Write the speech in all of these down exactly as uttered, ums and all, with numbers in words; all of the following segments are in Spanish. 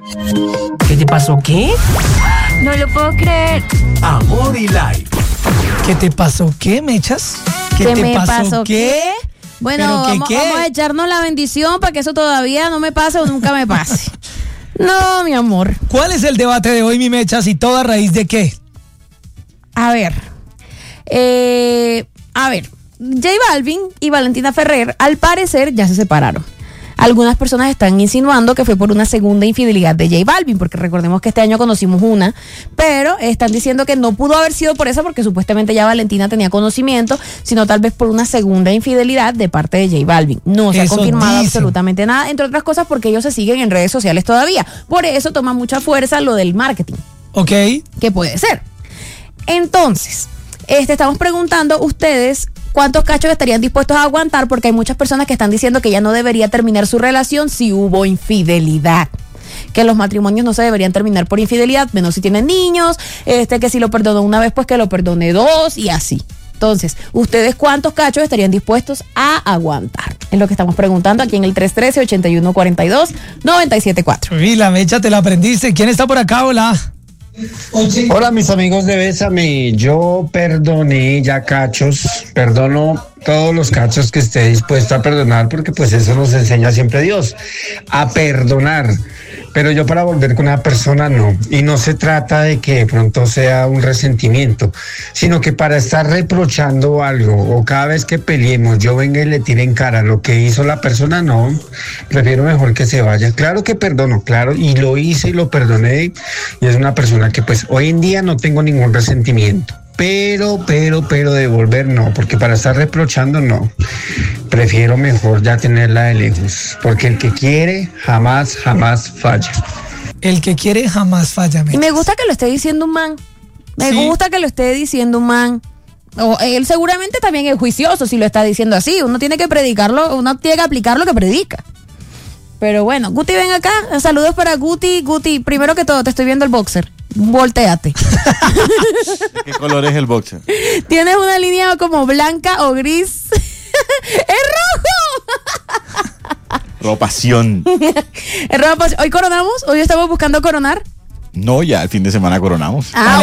¿Qué te pasó? ¿Qué? No lo puedo creer. Amor y Life. ¿Qué te pasó? ¿Qué, Mechas? ¿Qué ¿Qué te me pasó? pasó? ¿Qué? Bueno, ¿Pero qué, vamos, qué? vamos a echarnos la bendición para que eso todavía no me pase o nunca me pase. No, mi amor. ¿Cuál es el debate de hoy, mi Mechas? ¿Y todo a raíz de qué? A ver. Eh, a ver. J Balvin y Valentina Ferrer, al parecer, ya se separaron. Algunas personas están insinuando que fue por una segunda infidelidad de J Balvin, porque recordemos que este año conocimos una, pero están diciendo que no pudo haber sido por esa, porque supuestamente ya Valentina tenía conocimiento, sino tal vez por una segunda infidelidad de parte de J Balvin. No se Eso ha confirmado dicen. absolutamente nada, entre otras cosas porque ellos se siguen en redes sociales todavía. Por eso toma mucha fuerza lo del marketing. Ok. Que puede ser. Entonces, este, estamos preguntando ustedes cuántos cachos estarían dispuestos a aguantar, porque hay muchas personas que están diciendo que ya no debería terminar su relación si hubo infidelidad. Que los matrimonios no se deberían terminar por infidelidad, menos si tienen niños, este, que si lo perdonó una vez, pues que lo perdone dos y así. Entonces, ¿ustedes cuántos cachos estarían dispuestos a aguantar? Es lo que estamos preguntando aquí en el tres uno tres, ocho uno cuatro dos, nueve siete cuatro. Uy, la Mecha te la aprendiste. ¿Quién está por acá? Hola. Hola mis amigos de Bésame, yo perdoné ya cachos, perdono todos los cachos que esté dispuesto a perdonar, porque pues eso nos enseña siempre Dios, a perdonar, pero yo para volver con una persona no, y no se trata de que de pronto sea un resentimiento, sino que para estar reprochando algo, o cada vez que peleemos yo venga y le tire en cara lo que hizo la persona, no, prefiero mejor que se vaya. Claro que perdono, claro, y lo hice y lo perdoné, y es una persona que pues hoy en día no tengo ningún resentimiento. Pero, pero, pero de volver no, porque para estar reprochando no. Prefiero mejor ya tenerla de lejos, porque el que quiere jamás, jamás falla. El que quiere jamás falla, Y Mechas. me gusta que lo esté diciendo un man. Me Sí. gusta que lo esté diciendo un man. O él seguramente también es juicioso si lo está diciendo así. Uno tiene que predicarlo, uno tiene que aplicar lo que predica. Pero bueno, Guti, ven acá. Saludos para Guti. Guti, primero que todo, te estoy viendo el boxer. Voltéate. ¿De qué color es el boxer? Tienes una línea como blanca o gris. ¡Es rojo! Ropación. Es rojo. Hoy coronamos. Hoy estamos buscando coronar. No, ya el fin de semana coronamos. Ah,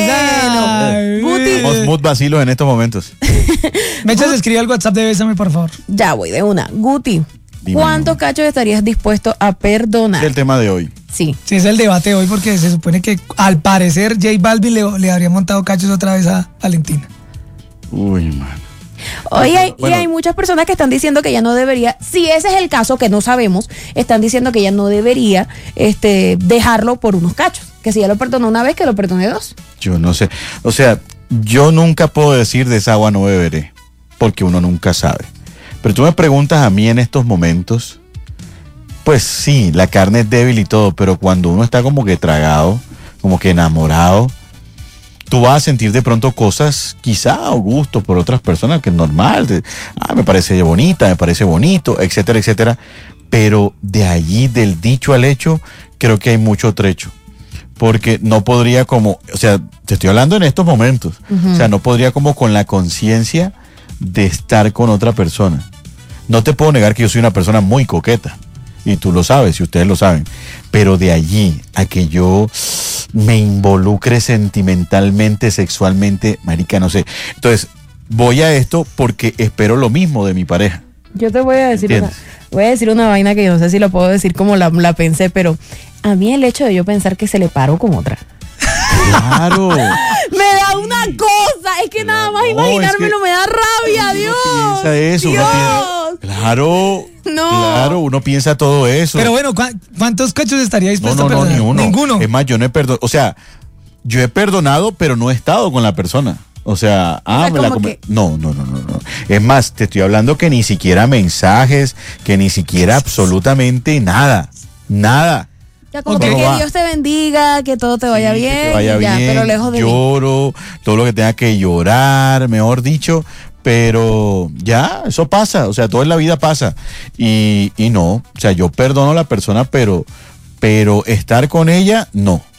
Ay, bueno. Guti. Somos mood vacilos en estos momentos. Mechas, escribe al WhatsApp de Bésame, por favor. Ya voy de una. Guti, Dime, ¿cuántos amor. cachos estarías dispuesto a perdonar? Es el tema de hoy. Sí. Sí, es el debate hoy, porque se supone que al parecer J Balvin le, le habría montado cachos otra vez a Valentina. Uy, mano. Oye, hay- Bueno. y hay muchas personas que están diciendo que ya no debería, si ese es el caso, que no sabemos, están diciendo que ya no debería este, dejarlo por unos cachos. Que si ya lo perdonó una vez, que lo perdone dos. Yo no sé. O sea, yo nunca puedo decir de esa agua no beberé, porque uno nunca sabe. Pero tú me preguntas a mí en estos momentos, pues sí, la carne es débil y todo, pero cuando uno está como que tragado, como que enamorado, tú vas a sentir de pronto cosas, quizá, o gustos por otras personas, que es normal. De, ah, me parece bonita, me parece bonito, etcétera, etcétera. Pero de allí, del dicho al hecho, creo que hay mucho trecho. Porque no podría como, o sea, te estoy hablando en estos momentos, uh-huh. O sea, no podría como con la conciencia de estar con otra persona. No te puedo negar que yo soy una persona muy coqueta, y tú lo sabes, y ustedes lo saben, pero de allí a que yo me involucre sentimentalmente, sexualmente, marica, no sé. Entonces, voy a esto porque espero lo mismo de mi pareja. Yo te voy a decir una, voy a decir una vaina que no sé si lo puedo decir como la, la pensé, pero a mí el hecho de yo pensar que se le paró con otra. Claro. Me da una cosa, es que nada más No, imaginármelo es que me da rabia, uno Dios. piensa eso, Dios. uno piensa, claro, No. claro, uno piensa todo eso. Pero bueno, ¿cu- ¿cuántos cachos estaría no, dispuesto no, a no, perdonar? ni uno. Ninguno. Es más, yo no he perdonado, o sea, yo he perdonado, pero no he estado con la persona. O sea, ah, sea, me la como come- que- No, no, no, no, no. Es más, te estoy hablando que ni siquiera mensajes, que ni siquiera absolutamente nada. Nada. Ya como Ok. que, No que va. Dios te bendiga, que todo te vaya Sí, bien, que te vaya ya, bien, pero lejos de mí. lloro, todo lo que tenga que llorar, mejor dicho, pero ya, eso pasa, o sea, todo en la vida pasa. Y, y no, o sea, yo perdono a la persona, pero, pero estar con ella, no.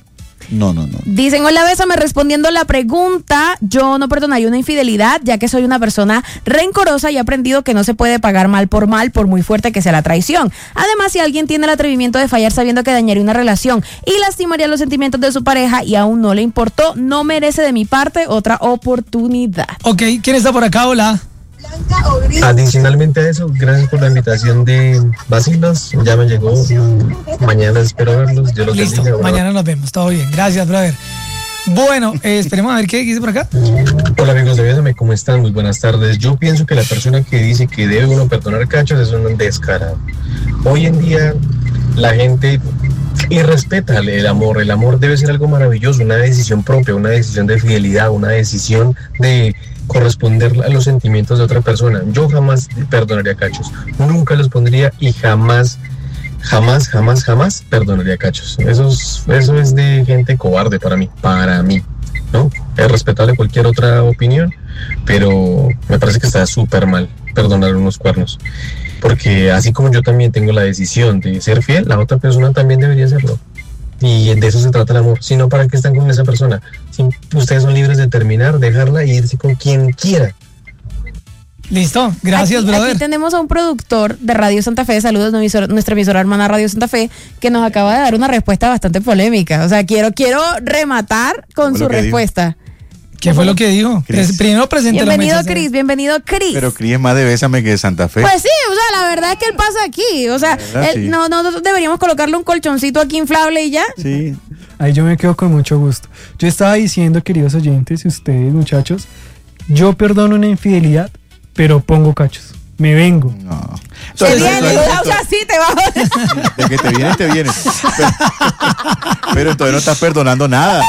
No, no, no. Dicen, hola, Bésame, respondiendo la pregunta, yo no perdonaría una infidelidad, ya que soy una persona rencorosa y he aprendido que no se puede pagar mal por mal, por muy fuerte que sea la traición. Además, si alguien tiene el atrevimiento de fallar sabiendo que dañaría una relación y lastimaría los sentimientos de su pareja y aún no le importó, no merece de mi parte otra oportunidad. Ok, ¿quién está por acá? Hola. Adicionalmente a eso, gracias por la invitación de Vacilos. Ya me llegó. Mañana espero verlos. Yo los Listo, bendiga, mañana nos vemos. Todo bien. Gracias, brother. Bueno, eh, esperemos a ver qué dice por acá. Hola amigos de Bésame, ¿cómo están? Muy buenas tardes. Yo pienso que la persona que dice que debe uno perdonar cachos es un descarado. Hoy en día la gente irrespeta el amor. El amor debe ser algo maravilloso, una decisión propia, una decisión de fidelidad, una decisión de corresponder a los sentimientos de otra persona. Yo jamás perdonaría cachos, nunca los pondría y jamás, jamás, jamás, jamás perdonaría cachos. Eso es, eso es de gente cobarde para mí, para mí, ¿no? Es respetable cualquier otra opinión, pero me parece que está súper mal perdonar unos cuernos, porque así como yo también tengo la decisión de ser fiel, la otra persona también debería hacerlo. Y de eso se trata el amor. Si no, ¿para qué están con esa persona? Si ustedes son libres de terminar, dejarla e irse con quien quiera. Listo, gracias, aquí, brother. Aquí tenemos a un productor de Radio Santa Fe, saludos a nuestra, nuestra emisora hermana Radio Santa Fe, que nos acaba de dar una respuesta bastante polémica. O sea, quiero, quiero rematar con su respuesta. Dijo? ¿Qué fue lo que dijo? Chris. Primero presente la Bienvenido, Cris, bienvenido, Cris. Pero Cris es más de Bésame que de Santa Fe. Pues sí, o sea, la verdad es que él pasa aquí. O sea, verdad, él, sí. no, no deberíamos colocarle un colchoncito aquí inflable y ya. Sí. Ahí yo me quedo con mucho gusto. Yo estaba diciendo, queridos oyentes y ustedes, muchachos, yo perdono una infidelidad, pero pongo cachos. Me vengo. No. Te viene, o sea, sí te va. De que te vienes, te vienes. Pero, pero entonces no estás perdonando nada.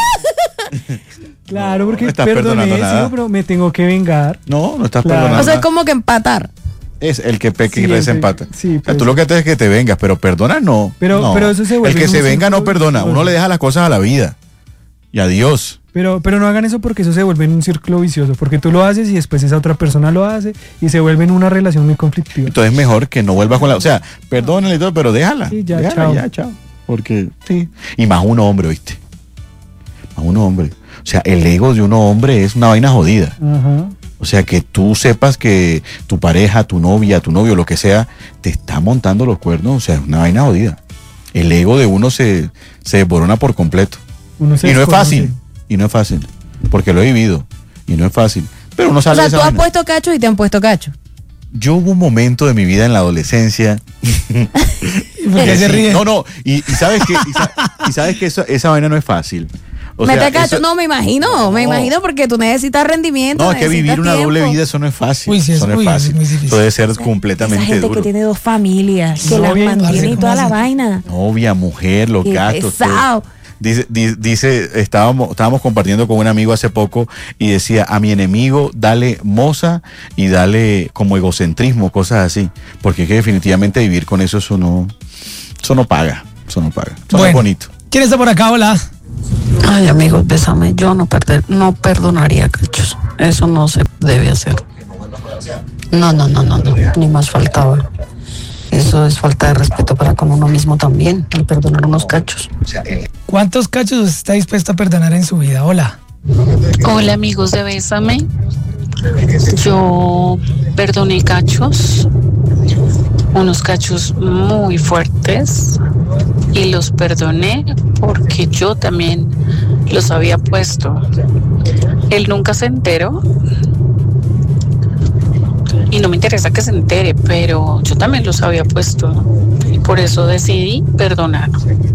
Claro, porque no estás perdoné, perdonando sí, nada. pero me tengo que vengar. No, no estás Claro. perdonando O sea, es nada. como que empatar. Es el que peca y Sí, reza el- empata. sí, O sea, pues. tú lo que haces es que te vengas, pero perdonar no. Pero- no. pero eso se El vuelve que un se venga no círculo perdona. Uno vicioso. le deja las cosas a la vida. Y adiós. Pero, pero no hagan eso porque eso se vuelve en un círculo vicioso. Porque tú lo haces y después esa otra persona lo hace y se vuelve en una relación muy conflictiva. Entonces es mejor que no vuelvas con la... O sea, perdónale y todo, pero déjala. Sí, ya, déjala, chao. ya, chao. Porque, sí. Y más un hombre, ¿oíste? Más un hombre. O sea, el ego de un hombre es una vaina jodida. Ajá. O sea, que tú sepas que tu pareja, tu novia, tu novio, lo que sea, te está montando los cuernos. O sea, es una vaina jodida. El ego de uno se, se desborona por completo. Uno se Y no es desconoce. fácil. Y no es fácil. Porque lo he vivido. Y no es fácil. Pero uno O sale sea, de esa tú has vaina. puesto cachos y te han puesto cachos. Yo hubo un momento de mi vida en la adolescencia. ¿Por qué se Sí, ríe? No, no. Y, y sabes que, y, sa- y sabes que eso- esa vaina no es fácil. O Mete sea, cachos. eso- No, me imagino. Me No. imagino porque tú necesitas rendimiento. No, es que necesitas vivir una doble tiempo. vida, eso no es fácil. Uy, sí, eso es- no uy, es es fácil. muy difícil. Eso debe ser Esa completamente gente duro. que tiene dos familias, que No, las bien, mantiene y ¿cómo toda la así? vaina. Novia, mujer, los Qué gastos. pesado. todo. Dice, di- dice estábamos, estábamos compartiendo con un amigo hace poco y decía, a mi enemigo dale moza y dale como egocentrismo, cosas así. Porque es que definitivamente vivir con eso, eso no, eso no paga. Eso no paga. Eso no es Bueno. bonito. ¿Quién está por acá? Hola. Ay, amigos, bésame. Yo no perder, no perdonaría cachos. Eso no se debe hacer. No, no, no, no, no. Ni más faltaba. Eso es falta de respeto para con uno mismo también, el perdonar unos cachos. ¿Cuántos cachos usted está dispuesto a perdonar en su vida? Hola. Hola amigos de Bésame, yo perdoné cachos, unos cachos muy fuertes y los perdoné porque yo también los había puesto. Él nunca se enteró y no me interesa que se entere, pero yo también los había puesto y por eso decidí perdonar.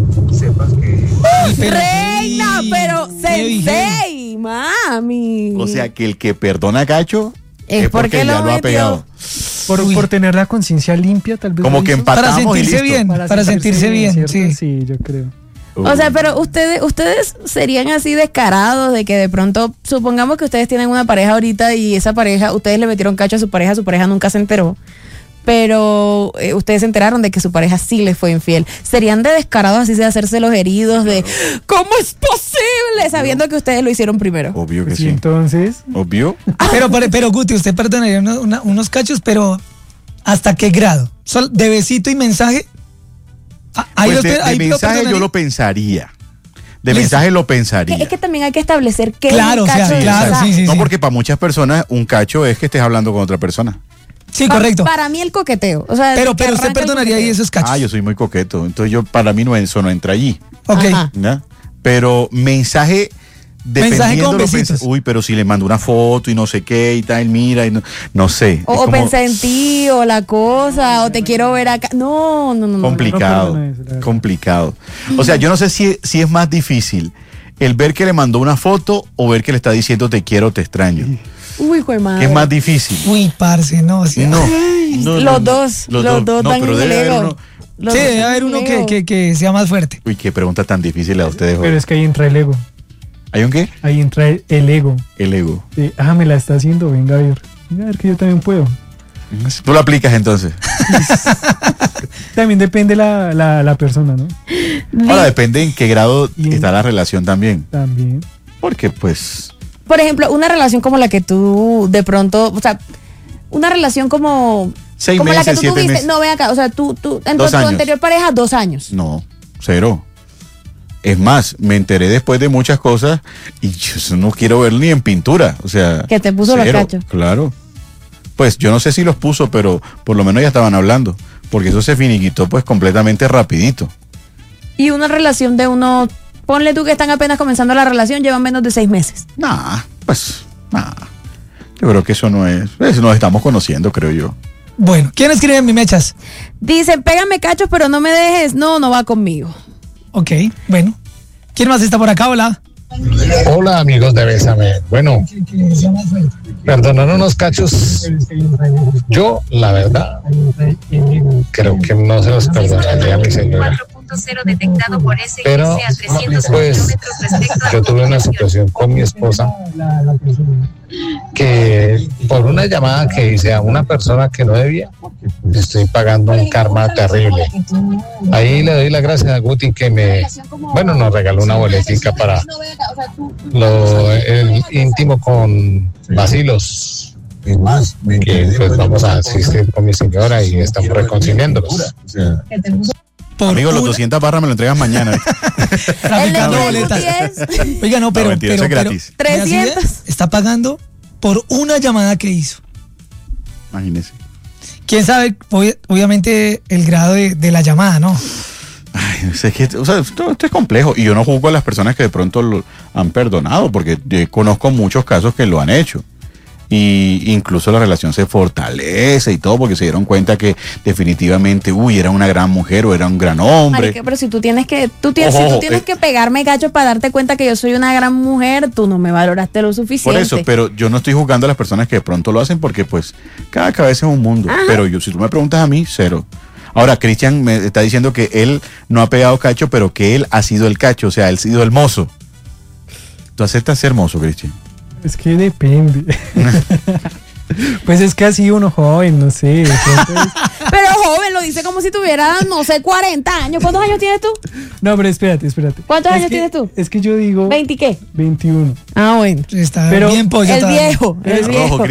Pero Reina, sí, pero qué vigente. sensei, mami. O sea, que el que perdona cacho Es porque ya lo lo ha metió. pegado. Por, Uy. por tener la conciencia limpia, tal vez. Como lo que hizo. empata- Para Patamos y sentirse listo. bien, para, sentirse bien, ¿cierto? sí. Sí, yo creo. O sea, pero ustedes, ustedes serían así descarados de que de pronto, supongamos que ustedes tienen una pareja ahorita y esa pareja, ustedes le metieron cacho a su pareja, su pareja nunca se enteró, pero eh, ustedes se enteraron de que su pareja sí les fue infiel. ¿Serían de descarados así de hacerse los heridos de ¿cómo es posible? Sabiendo que ustedes lo hicieron primero. Obvio que Pues sí, sí. entonces, Obvio. Pero, pero, pero, Guti, usted perdonaría uno- una- unos cachos, pero ¿hasta qué grado? ¿Sol- ¿De besito y mensaje? Ah, ahí Pues usted- de, de ahí lo mensaje yo perdonaría. lo pensaría. De mensaje lo pensaría. Que- es que también hay que establecer qué Claro, es o un sea, cacho de claro, mensaje. sí, sí, no, sí. porque para muchas personas un cacho es que estés hablando con otra persona. Sí, Pa- correcto. Para mí el coqueteo. O sea, Pero, desde que pero usted arranca el perdonaría ahí coqueteo. esos cachos. Ah, yo soy muy coqueto. Entonces yo, para mí no, eso no entra allí. Ok. Ajá. ¿Ya? Pero mensaje dependiendo con lo pens- besitos. Uy, pero si le mando una foto y no sé qué y tal, mira, y no, no sé. O, es o como pensé en ti, o la cosa, o te quiero ver acá. No, no, no. no. complicado, no perdona eso, la verdad. complicado. O sea, yo no sé si, si es más difícil el ver que le mandó una foto o ver que le está diciendo te quiero, te extraño. Uy, hijo de madre. ¿Qué es más difícil? Uy, parce, no. O sea, No, no, Los no, no. dos, los dos No, dan pero en debe el haber ego. uno. Los Sí, dos debe dan haber en el uno que, ego. que, que sea más fuerte. Uy, qué pregunta tan difícil a ustedes. Pero hoy. es que ahí entra el ego. ¿Hay un qué? Ahí entra el, el ego. El ego. De, ah, me la está haciendo, venga a ver. Venga a ver que yo también puedo. Tú lo aplicas entonces. También depende la, la, la persona, ¿no? Ahora depende en qué grado Y en- está la relación también. También. Porque pues Por ejemplo, una relación como la que tú de pronto, o sea, una relación como, Seis como la meses, que tú siete tuviste. meses. No, ven acá, o sea, tú, tú en tu, Dos tu años. anterior pareja, dos años. no, cero. Es más, me enteré después de muchas cosas y yo eso no quiero ver ni en pintura. O sea, Que te puso los cero, cachos. Claro. Pues yo no sé si los puso, pero por lo menos ya estaban hablando. Porque eso se finiquitó pues completamente rapidito. Y una relación de uno, ponle tú que están apenas comenzando la relación, llevan menos de seis meses. Nah, pues, nah. Yo creo que eso no es. Pues, nos estamos conociendo, creo yo. Bueno, ¿quién escribe en mi mechas? Dicen, pégame cachos, pero no me dejes. No, no va conmigo. Ok, bueno. ¿Quién más está por acá? Hola. Hola amigos de Bésame. Bueno, perdonar unos cachos. Yo, la verdad, creo que no se los perdonaría a mi señora. detectado por S Pero, pues, yo tuve una situación con mi esposa que por una llamada que hice a una persona que no debía, estoy pagando un karma terrible. Ahí le doy las gracias a Guti que me, bueno, nos regaló una boletica para lo el íntimo con vacilos. Que pues vamos a asistir con mi señora y estamos reconciliándonos. Por Amigo, los una- doscientas barras me lo entregas mañana. traficando El de boletas. diez. Oiga, no, pero, mentira, pero, eso es pero- gratis. pero así es, trescientos. está pagando por una llamada que hizo. Imagínese. ¿Quién sabe? Obvi- obviamente el grado de, de la llamada, ¿no? Ay, no sé, es que, o sea, esto, esto es complejo. Y yo no juzgo a las personas que de pronto lo han perdonado, porque yo conozco muchos casos que lo han hecho. Y incluso la relación se fortalece y todo, porque se dieron cuenta que definitivamente, uy, era una gran mujer o era un gran hombre. Marica, pero si tú tienes que, tú tienes, Ojo, si tú ojo, tienes eh. que pegarme cachos para darte cuenta que yo soy una gran mujer, tú no me valoraste lo Por suficiente. eso, pero yo no estoy juzgando a las personas que de pronto lo hacen, porque pues cada cabeza es un mundo. Ajá. Pero yo, si tú me preguntas a mí, cero. Ahora, Cristian me está diciendo que él no ha pegado cacho, pero que él ha sido el cacho, o sea, él ha sido el mozo. ¿Tú aceptas ser mozo, Cristian? Es que depende. Pues es que así uno joven, no sé. de pronto es- Pero joven, lo dice como si tuviera, no sé, cuarenta años. ¿Cuántos años tienes tú? No, pero espérate, espérate. ¿Cuántos Es años que- tienes tú? Es que yo digo ¿veinte qué? veintiuno. Ah, bueno. Está Pero bien pollo El todavía. viejo, el Pero- viejo. Ojo,